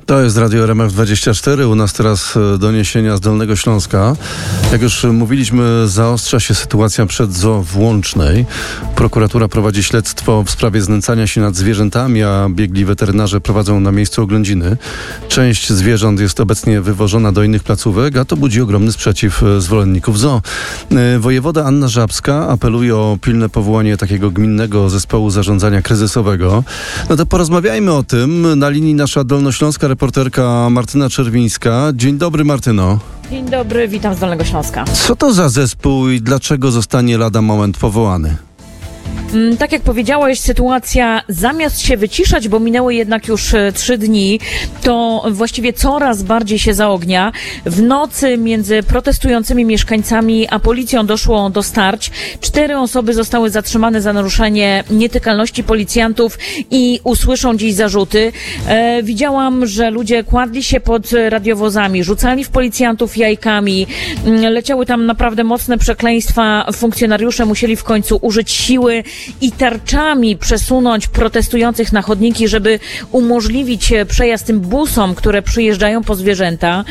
To jest Radio RMF24. U nas teraz doniesienia z Dolnego Śląska. Jak już mówiliśmy, zaostrza się sytuacja przed zoo w Łącznej. Prokuratura prowadzi śledztwo w sprawie znęcania się nad zwierzętami, a biegli weterynarze prowadzą na miejscu oględziny. Część zwierząt jest obecnie wywożona do innych placówek, a to budzi ogromny sprzeciw zwolenników zoo. Wojewoda Anna Żabska apeluje o pilne powołanie takiego gminnego zespołu zarządzania kryzysowego. No to porozmawiajmy o tym. Na linii nasza dolnośląska reporterka Martyna Czerwińska. Dzień dobry, Martyno. Dzień dobry, witam z Dolnego Śląska. Co to za zespół i dlaczego zostanie lada moment powołany? Tak jak powiedziałeś, sytuacja zamiast się wyciszać, bo minęły jednak już 3 dni, to właściwie coraz bardziej się zaognia. W nocy między protestującymi mieszkańcami a policją doszło do starć. 4 osoby zostały zatrzymane za naruszenie nietykalności policjantów i usłyszą dziś zarzuty. Widziałam, że ludzie kładli się pod radiowozami, rzucali w policjantów jajkami. Leciały tam naprawdę mocne przekleństwa. Funkcjonariusze musieli w końcu użyć siły i tarczami przesunąć protestujących na chodniki, żeby umożliwić przejazd tym busom, które przyjeżdżają po zwierzęta.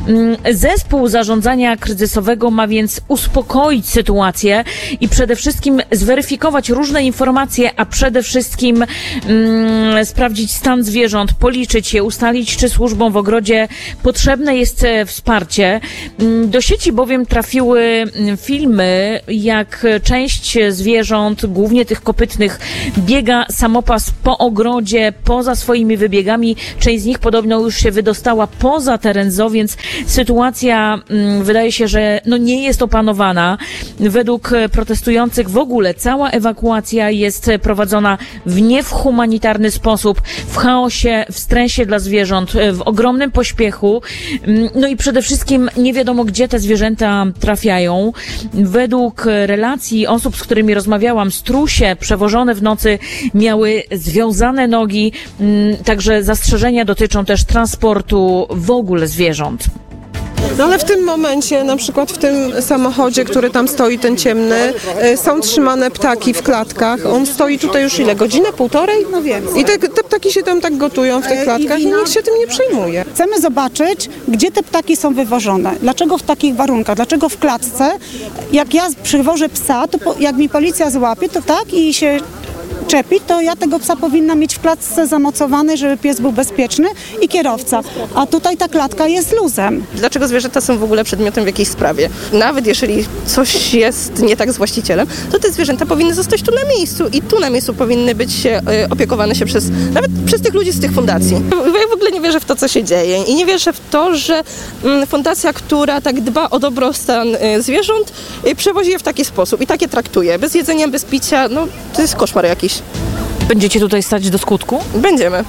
Zespół zarządzania kryzysowego ma więc uspokoić sytuację i przede wszystkim zweryfikować różne informacje, a przede wszystkim sprawdzić stan zwierząt, policzyć je, ustalić, czy służbom w ogrodzie potrzebne jest wsparcie. Do sieci bowiem trafiły filmy, jak część zwierząt, głównie tych kopytnych, biega samopas po ogrodzie, poza swoimi wybiegami. Część z nich podobno już się wydostała poza teren zoo, więc sytuacja wydaje się, że nie jest opanowana. Według protestujących w ogóle cała ewakuacja jest prowadzona w niehumanitarny sposób, w chaosie, w stresie dla zwierząt, w ogromnym pośpiechu. No i przede wszystkim nie wiadomo, gdzie te zwierzęta trafiają. Według relacji osób, z którymi rozmawiałam, strusie przewożone w nocy miały związane nogi, także zastrzeżenia dotyczą też transportu w ogóle zwierząt. No ale w tym momencie, na przykład w tym samochodzie, który tam stoi, ten ciemny, są trzymane ptaki w klatkach. On stoi tutaj już ile? Godzinę, półtorej? No więcej. I te ptaki się tam tak gotują w tych klatkach i nikt się tym nie przejmuje. Chcemy zobaczyć, gdzie te ptaki są wywożone. Dlaczego w takich warunkach? Dlaczego w klatce? Jak ja przywożę psa, to jak mi policja złapie, to tak i się czepi, to ja tego psa powinna mieć w klatce zamocowany, żeby pies był bezpieczny i kierowca. A tutaj ta klatka jest luzem. Dlaczego zwierzęta są w ogóle przedmiotem w jakiejś sprawie? Nawet jeżeli coś jest nie tak z właścicielem, to te zwierzęta powinny zostać tu na miejscu i tu na miejscu powinny być opiekowane się nawet przez tych ludzi z tych fundacji. Ja w ogóle nie wierzę w to, co się dzieje i nie wierzę w to, że fundacja, która tak dba o dobrostan zwierząt, przewozi je w taki sposób i takie traktuje. Bez jedzenia, bez picia, to jest koszmar jakiś. Będziecie tutaj stać do skutku? Będziemy.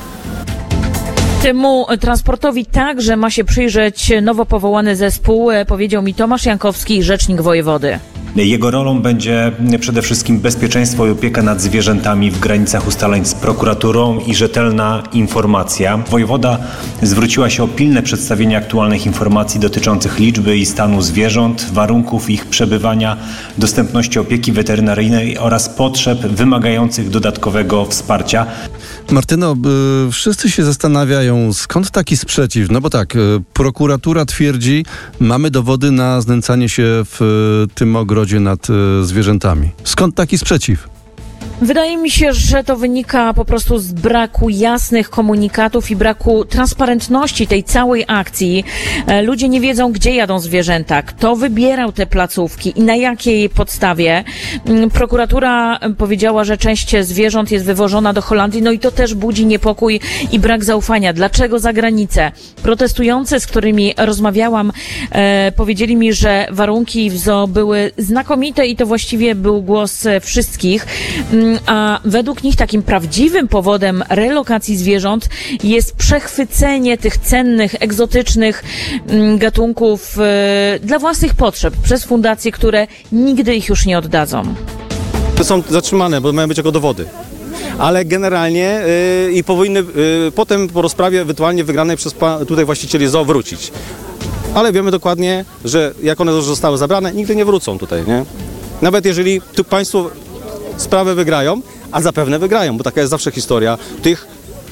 Temu transportowi także ma się przyjrzeć nowo powołany zespół, powiedział mi Tomasz Jankowski, rzecznik wojewody. Jego rolą będzie przede wszystkim bezpieczeństwo i opieka nad zwierzętami w granicach ustaleń z prokuraturą i rzetelna informacja. Wojewoda zwróciła się o pilne przedstawienie aktualnych informacji dotyczących liczby i stanu zwierząt, warunków ich przebywania, dostępności opieki weterynaryjnej oraz potrzeb wymagających dodatkowego wsparcia. Martyno, wszyscy się zastanawiają, skąd taki sprzeciw? No bo tak, prokuratura twierdzi, mamy dowody na znęcanie się w tym ogrodzie nad zwierzętami. Skąd taki sprzeciw? Wydaje mi się, że to wynika po prostu z braku jasnych komunikatów i braku transparentności tej całej akcji. Ludzie nie wiedzą, gdzie jadą zwierzęta, kto wybierał te placówki i na jakiej podstawie. Prokuratura powiedziała, że część zwierząt jest wywożona do Holandii, no i to też budzi niepokój i brak zaufania. Dlaczego za granicę? Protestujący, z którymi rozmawiałam, powiedzieli mi, że warunki w zoo były znakomite i to właściwie był głos wszystkich. A według nich takim prawdziwym powodem relokacji zwierząt jest przechwycenie tych cennych, egzotycznych gatunków dla własnych potrzeb przez fundacje, które nigdy ich już nie oddadzą. Są zatrzymane, bo mają być jako dowody. Ale generalnie i powinny potem po rozprawie ewentualnie wygranej przez tutaj właścicieli zoo wrócić. Ale wiemy dokładnie, że jak one już zostały zabrane, nigdy nie wrócą tutaj, nie? Nawet jeżeli tu państwo sprawę wygrają, a zapewne wygrają, bo taka jest zawsze historia tych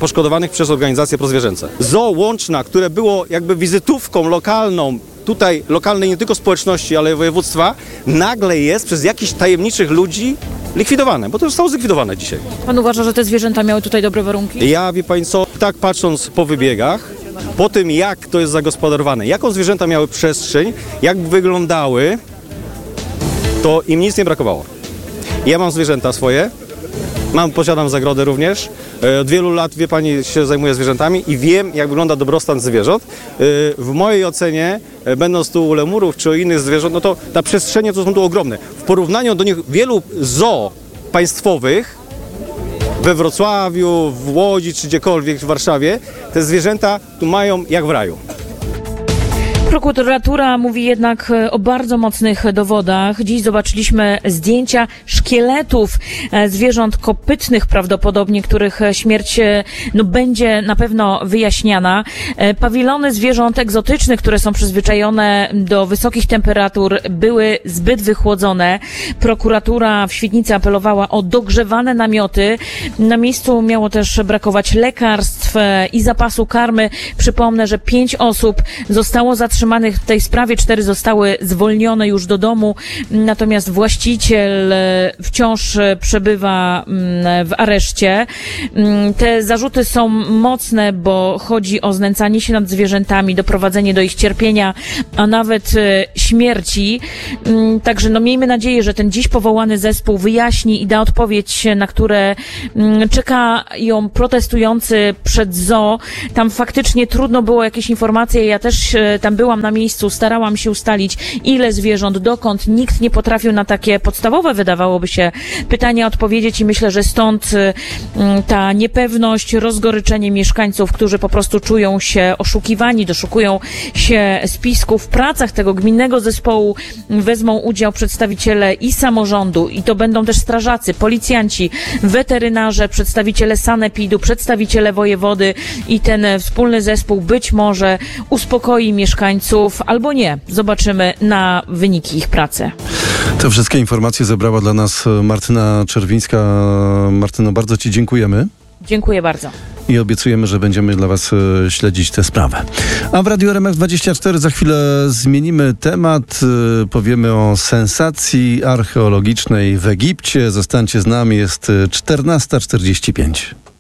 poszkodowanych przez organizacje prozwierzęce. Zoo Łączna, które było jakby wizytówką lokalną, tutaj lokalnej nie tylko społeczności, ale i województwa, nagle jest przez jakichś tajemniczych ludzi likwidowane, bo to zostało zlikwidowane dzisiaj. Pan uważa, że te zwierzęta miały tutaj dobre warunki? Ja, wie pani co, tak patrząc po wybiegach, po tym jak to jest zagospodarowane, jaką zwierzęta miały przestrzeń, jak wyglądały, to im nic nie brakowało. Ja mam zwierzęta swoje, posiadam zagrodę również. Od wielu lat, wie pani, się zajmuję zwierzętami i wiem, jak wygląda dobrostan zwierząt. W mojej ocenie, będąc tu u lemurów czy u innych zwierząt, no to te przestrzenie to są tu ogromne. W porównaniu do nich wielu zoo państwowych we Wrocławiu, w Łodzi czy gdziekolwiek w Warszawie, te zwierzęta tu mają jak w raju. Prokuratura mówi jednak o bardzo mocnych dowodach. Dziś zobaczyliśmy zdjęcia szkieletów zwierząt kopytnych prawdopodobnie, których śmierć będzie na pewno wyjaśniana. Pawilony zwierząt egzotycznych, które są przyzwyczajone do wysokich temperatur, były zbyt wychłodzone. Prokuratura w Świdnicy apelowała o dogrzewane namioty. Na miejscu miało też brakować lekarstw i zapasu karmy. Przypomnę, że 5 osób zostało zatrzymanych w tej sprawie, 4 zostały zwolnione już do domu, natomiast właściciel wciąż przebywa w areszcie. Te zarzuty są mocne, bo chodzi o znęcanie się nad zwierzętami, doprowadzenie do ich cierpienia, a nawet śmierci. Także miejmy nadzieję, że ten dziś powołany zespół wyjaśni i da odpowiedź, na które czekają protestujący przed zoo. Tam faktycznie trudno było jakieś informacje, ja też tam byłam na miejscu, starałam się ustalić, ile zwierząt, dokąd. Nikt nie potrafił na takie podstawowe, wydawałoby się, pytania odpowiedzieć i myślę, że stąd ta niepewność, rozgoryczenie mieszkańców, którzy po prostu czują się oszukiwani, doszukują się spisków. W pracach tego gminnego zespołu wezmą udział przedstawiciele i samorządu, i to będą też strażacy, policjanci, weterynarze, przedstawiciele sanepidu, przedstawiciele wojewody i ten wspólny zespół być może uspokoi mieszkańców, albo nie. Zobaczymy na wyniki ich pracy. Te wszystkie informacje zebrała dla nas Martyna Czerwińska. Martyno, bardzo ci dziękujemy. Dziękuję bardzo. I obiecujemy, że będziemy dla was śledzić tę sprawę. A w Radiu RMF24 za chwilę zmienimy temat. Powiemy o sensacji archeologicznej w Egipcie. Zostańcie z nami, jest 14:45.